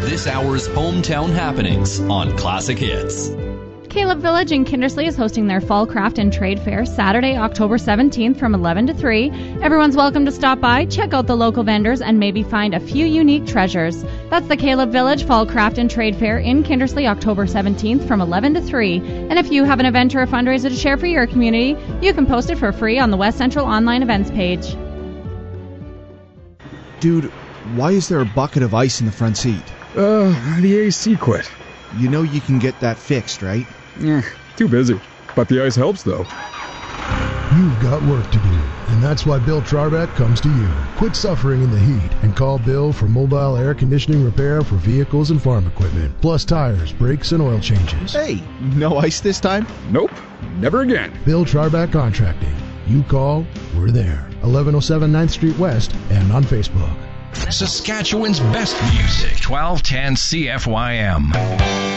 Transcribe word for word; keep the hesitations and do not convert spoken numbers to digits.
this hour's hometown happenings on Classic Hits. Caleb Village in Kindersley is hosting their Fall Craft and Trade Fair Saturday, October seventeenth from eleven to three. Everyone's welcome to stop by, check out the local vendors, and maybe find a few unique treasures. That's the Caleb Village Fall Craft and Trade Fair in Kindersley, October seventeenth from eleven to three. And if you have an event or a fundraiser to share for your community, you can post it for free on the West Central online events page. Dude, why is there a bucket of ice in the front seat? Uh, the A C quit. You know you can get that fixed, right? Eh, too busy. But the ice helps, though. You've got work to do, and that's why Bill Charbeck comes to you. Quit suffering in the heat and call Bill for mobile air conditioning repair for vehicles and farm equipment, plus tires, brakes, and oil changes. Hey, no ice this time? Nope, never again. Bill Charbeck Contracting. You call, we're there. eleven oh seven ninth Street West and on Facebook. Saskatchewan's best music, twelve ten C F Y M.